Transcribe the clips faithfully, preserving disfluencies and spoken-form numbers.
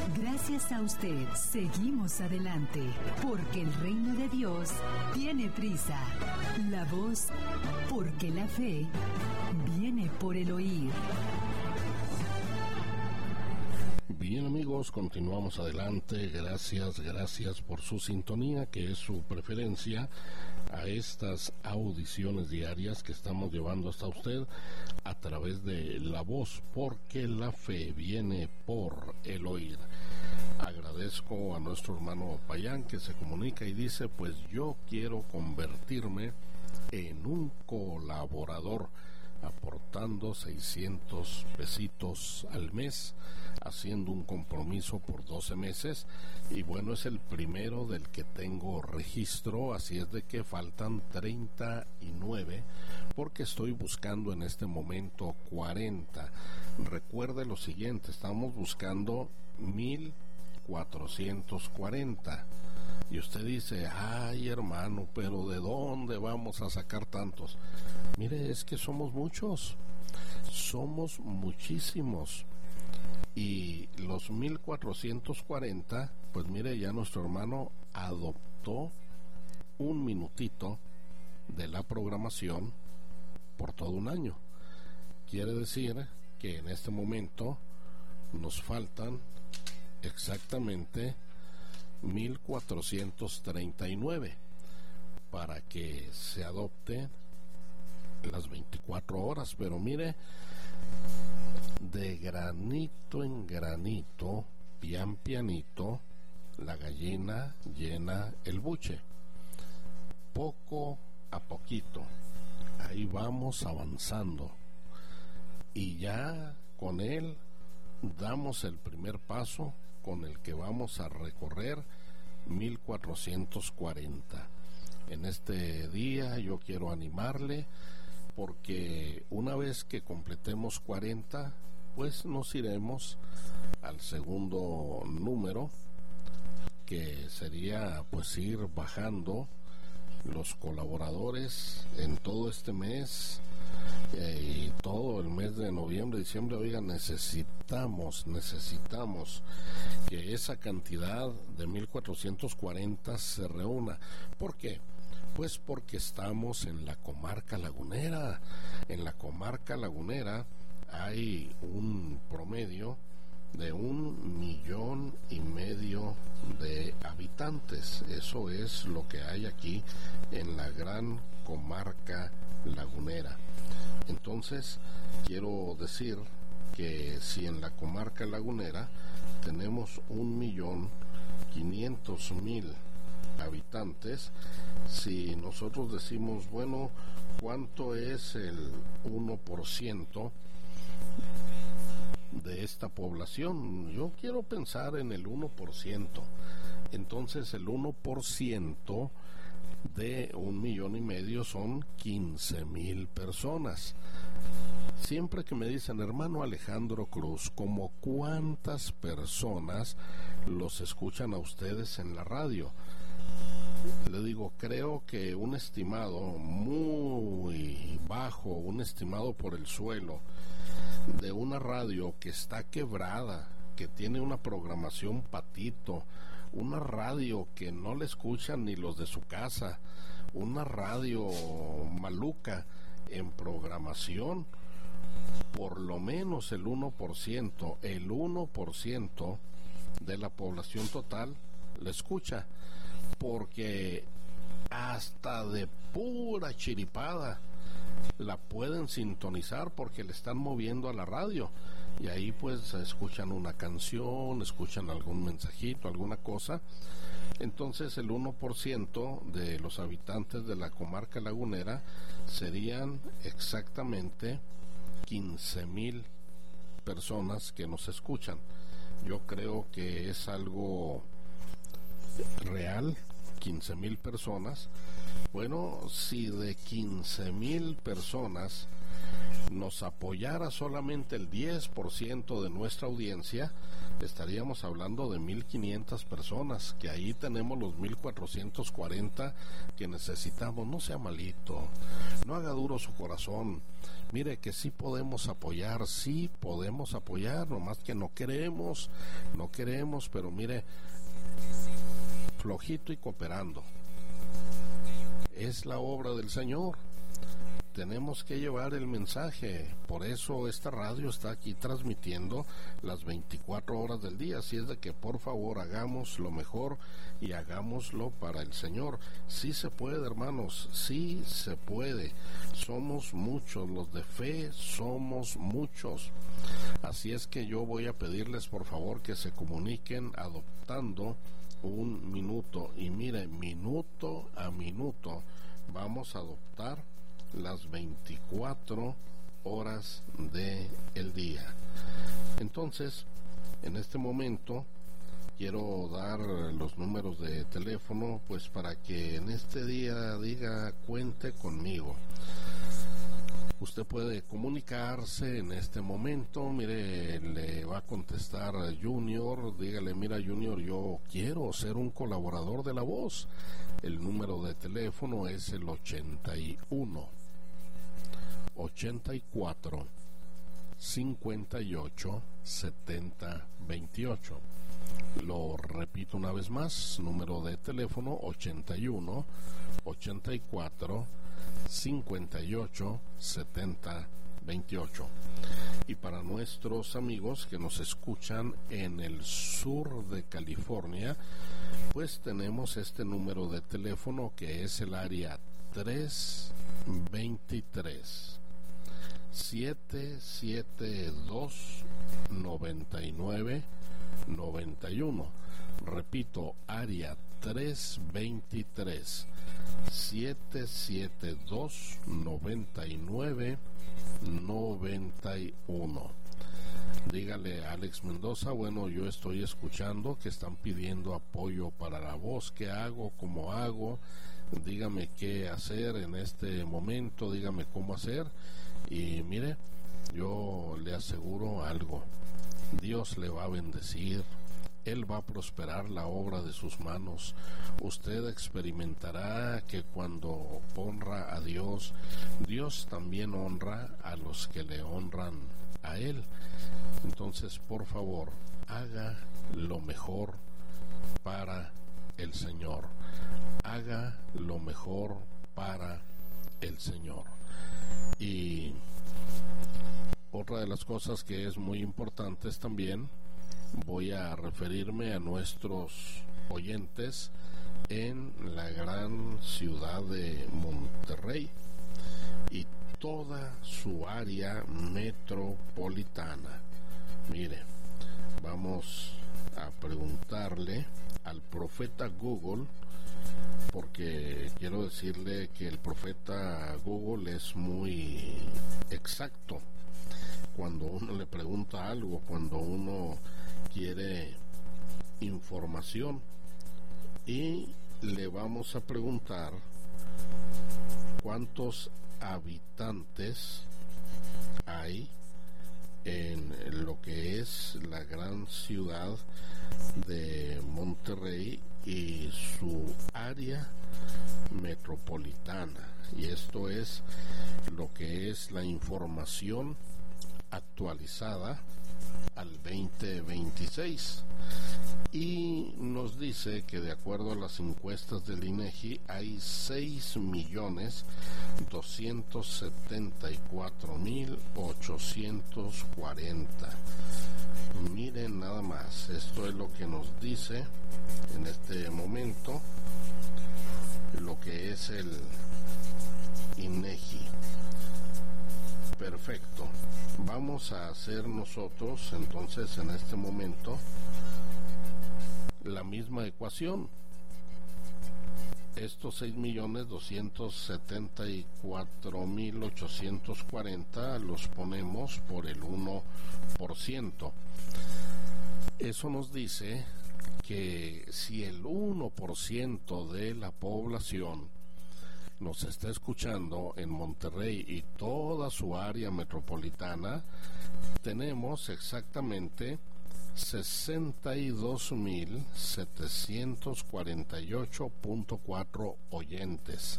Gracias a usted, seguimos adelante, porque el reino de Dios tiene prisa. La voz, porque la fe viene por el oír. Bien, amigos, continuamos adelante. Gracias, gracias por su sintonía, que es su preferencia a estas audiciones diarias que estamos llevando hasta usted a través de la voz, porque la fe viene por el oír. Agradezco a nuestro hermano Payán que se comunica y dice, pues yo quiero convertirme en un colaborador, aportando seiscientos pesitos al mes, haciendo un compromiso por doce meses, y bueno, es el primero del que tengo registro, así es de que faltan treinta y nueve, porque estoy buscando en este momento cuarenta. Recuerde lo siguiente, estamos buscando mil cuatrocientos cuarenta. Y usted dice, ay hermano, pero ¿de dónde vamos a sacar tantos? Mire, es que somos muchos, somos muchísimos. Y los mil cuatrocientos cuarenta, pues mire, ya nuestro hermano adoptó un minutito de la programación por todo un año. Quiere decir que en este momento nos faltan exactamente mil cuatrocientos treinta y nueve para que se adopte las veinticuatro horas, pero mire, de granito en granito, pian pianito, la gallina llena el buche, poco a poquito, ahí vamos avanzando, y ya con él damos el primer paso con el que vamos a recorrer mil cuatrocientos cuarenta. En este día yo quiero animarle, porque una vez que completemos cuarenta, pues nos iremos al segundo número, que sería pues ir bajando los colaboradores en todo este mes eh, y todo el mes de noviembre, diciembre. Oiga, necesitamos, necesitamos que esa cantidad de mil cuatrocientos cuarenta se reúna. ¿Por qué? Pues porque estamos en la comarca lagunera. En la comarca lagunera hay un promedio de un millón y medio de habitantes. Eso es lo que hay aquí en la gran comarca lagunera. Entonces, quiero decir que si en la comarca lagunera tenemos un millón quinientos mil habitantes, si nosotros decimos, bueno, ¿cuánto es el uno por ciento de esta población? Yo quiero pensar en el uno por ciento. Entonces el uno por ciento de un millón y medio son quince mil personas. Siempre que me dicen, hermano Alejandro Cruz, ¿como cuántas personas los escuchan a ustedes en la radio? Le digo, creo que un estimado muy bajo, un estimado por el suelo, de una radio que está quebrada, que tiene una programación patito, una radio que no le escuchan ni los de su casa, una radio maluca en programación, por lo menos el uno por ciento, el uno por ciento de la población total le escucha, porque hasta de pura chiripada la pueden sintonizar porque le están moviendo a la radio, y ahí pues escuchan una canción, escuchan algún mensajito, alguna cosa. Entonces el uno por ciento de los habitantes de la comarca lagunera serían exactamente quince mil personas que nos escuchan. Yo creo que es algo real, quince mil personas. Bueno, si de quince mil personas nos apoyara solamente el diez por ciento de nuestra audiencia, estaríamos hablando de mil quinientas personas, que ahí tenemos los mil cuatrocientos cuarenta que necesitamos. No sea malito, no haga duro su corazón. Mire que sí podemos apoyar, sí podemos apoyar, nomás que no queremos, no queremos, pero mire, flojito y cooperando. Es la obra del Señor. Tenemos que llevar el mensaje, por eso esta radio está aquí transmitiendo las veinticuatro horas del día, así es de que por favor hagamos lo mejor y hagámoslo para el Señor. Sí se puede, hermanos, sí se puede. Somos muchos, los de fe somos muchos. Así es que yo voy a pedirles por favor que se comuniquen adoptando un minuto, y mire, minuto a minuto vamos a adoptar las veinticuatro horas del día. Entonces, en este momento quiero dar los números de teléfono, pues para que en este día diga cuente conmigo. Usted puede comunicarse en este momento. Mire, le va a contestar Junior. Dígale: mira, Junior, yo quiero ser un colaborador de La Voz. El número de teléfono es el ochenta y uno, ochenta y cuatro, cincuenta y ocho, setenta, veintiocho. Lo repito una vez más: número de teléfono ochenta y uno, ochenta y cuatro, cincuenta y ocho, setenta, veintiocho. Y para nuestros amigos que nos escuchan en el sur de California, pues tenemos este número de teléfono que es el área tres veintitrés, siete siete dos, noventa y nueve, noventa y uno. Repito, área tres veintitrés, siete siete dos, noventa y nueve, noventa y uno. Dígale a Alex Mendoza: bueno, yo estoy escuchando que están pidiendo apoyo para La Voz. ¿Qué hago? ¿Cómo hago? Dígame qué hacer en este momento, dígame cómo hacer. Y mire, yo le aseguro algo: Dios le va a bendecir, Él va a prosperar la obra de sus manos. Usted experimentará que cuando honra a Dios, Dios también honra a los que le honran a Él. Entonces, por favor, haga lo mejor para el Señor. Haga lo mejor para el Señor. Y otra de las cosas que es muy importante es también, voy a referirme a nuestros oyentes en la gran ciudad de Monterrey y toda su área metropolitana. Mire, vamos a preguntarle al profeta Google, porque quiero decirle que el profeta Google es muy exacto cuando uno le pregunta algo, cuando uno quiere información. Y le vamos a preguntar cuántos habitantes hay en lo que es la gran ciudad de Monterrey y su área metropolitana. Y esto es lo que es la información actualizada al veinte veintiséis, y nos dice que de acuerdo a las encuestas del INEGI hay seis millones doscientos setenta y cuatro mil ochocientos cuarenta. Miren nada más, esto es lo que nos dice en este momento lo que es el INEGI. Perfecto. Vamos a hacer nosotros entonces en este momento la misma ecuación. Estos seis millones doscientos setenta y cuatro mil ochocientos cuarenta los ponemos por el uno por ciento. Eso nos dice que si el uno por ciento de la población nos está escuchando en Monterrey y toda su área metropolitana, tenemos exactamente sesenta y dos mil setecientos cuarenta y ocho punto cuatro oyentes.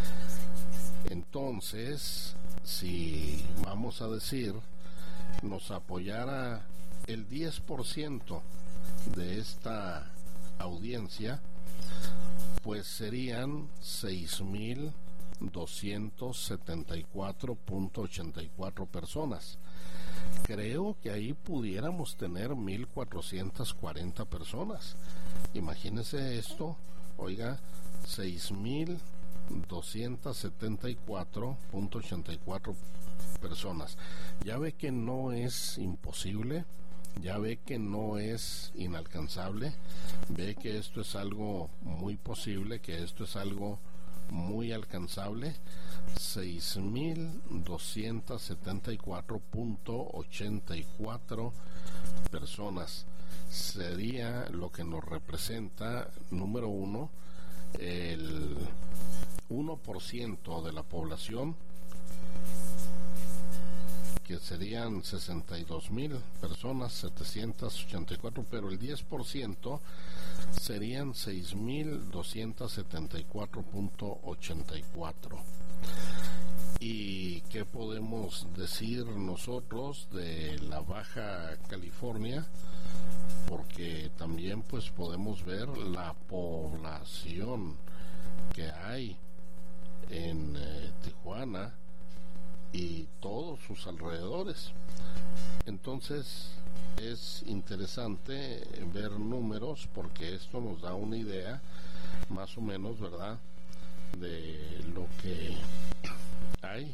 Entonces, si vamos a decir, nos apoyara el diez por ciento de esta audiencia, pues serían seis mil doscientos setenta y cuatro punto ochenta y cuatro personas. Creo que ahí pudiéramos tener mil cuatrocientas cuarenta personas. Imagínese esto, oiga, seis mil doscientos setenta y cuatro punto ochenta y cuatro personas. Ya ve que no es imposible, ya ve que no es inalcanzable, ve que esto es algo muy posible, que esto es algo muy alcanzable. Seis mil doscientos setenta y cuatro punto ochenta y cuatro personas sería lo que nos representa, número uno, el uno por ciento de la población, que serían sesenta y dos mil personas, setecientos ochenta y cuatro, pero el diez por ciento serían seis mil doscientos setenta y cuatro punto ochenta y cuatro. ¿Y qué podemos decir nosotros de la Baja California? Porque también pues podemos ver la población que hay en eh, Tijuana y todos sus alrededores. Entonces es interesante ver números, porque esto nos da una idea más o menos, ¿verdad?, de lo que hay.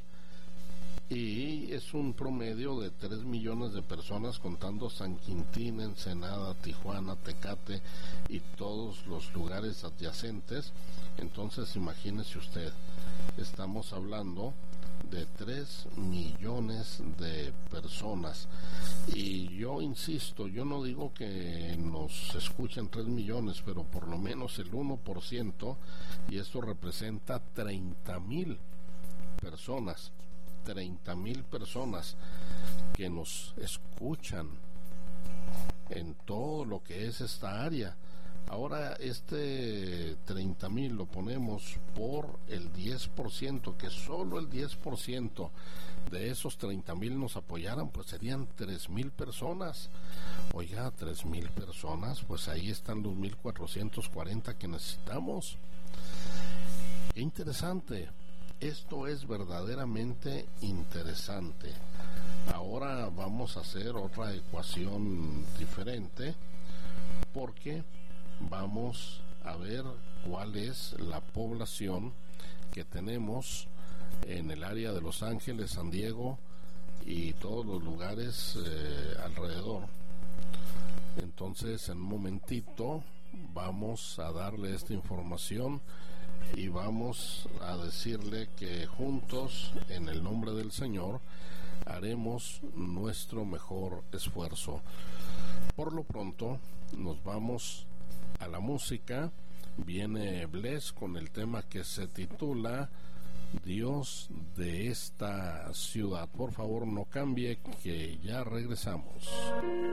Y es un promedio de tres millones de personas, contando San Quintín, Ensenada, Tijuana, Tecate y todos los lugares adyacentes. Entonces imagínese usted, estamos hablando de tres millones de personas. Y yo insisto, yo no digo que nos escuchen tres millones, pero por lo menos el uno por ciento, y esto representa treinta mil personas, treinta mil personas que nos escuchan en todo lo que es esta área. Ahora este treinta mil lo ponemos por el diez por ciento, que solo el diez por ciento de esos treinta mil nos apoyaran, pues serían tres mil personas. Oiga, tres mil personas, pues ahí están los mil cuatrocientos cuarenta que necesitamos. Qué interesante, esto es verdaderamente interesante. Ahora vamos a hacer otra ecuación diferente, porque vamos a ver cuál es la población que tenemos en el área de Los Ángeles, San Diego y todos los lugares eh, alrededor. Entonces, en un momentito vamos a darle esta información y vamos a decirle que juntos, en el nombre del Señor, haremos nuestro mejor esfuerzo. Por lo pronto, nos vamos a la música. Viene Bless con el tema que se titula Dios de esta ciudad. Por favor, no cambie, que ya regresamos.